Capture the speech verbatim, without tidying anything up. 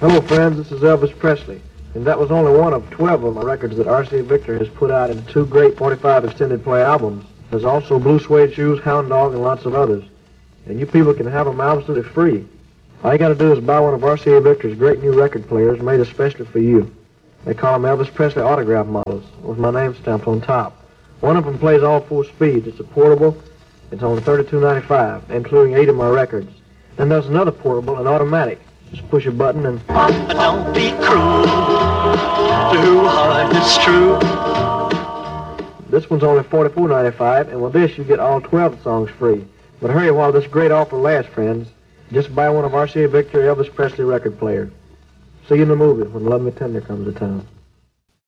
Hello, friends. This is Elvis Presley, and that was only one of twelve of my records that R C A Victor has put out in two great forty-five extended play albums. There's also Blue Suede Shoes, Hound Dog, and lots of others. And you people can have them absolutely free. All you got to do is buy one of R C A Victor's great new record players made especially for you. They call them Elvis Presley autograph models, with my name stamped on top. One of them plays all four speeds. It's a portable. It's only thirty-two ninety-five, including eight of my records. Then there's another portable, an automatic. Just push a button and... Don't be cruel, too hard, it's true. This one's only forty-four ninety-five, and with this you get all twelve songs free. But hurry while this great offer lasts, friends. Just buy one of R C A Victor Elvis Presley record players. See you in the movie when Love Me Tender comes to town.